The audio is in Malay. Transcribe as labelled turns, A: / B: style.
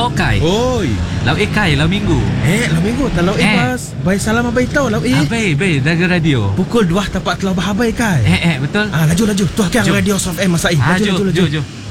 A: Lo Kai.
B: Oi.
A: Lau Kai, lau minggu.
B: Lau minggu talau pas. Bai salam abai tau lau
A: Abai, daga radio.
B: Pukul 2 tapak telah bahabai kai.
A: Betul.
B: Laju. Tu akan
A: Jom.
B: radio Soft M Masai.
A: Laju.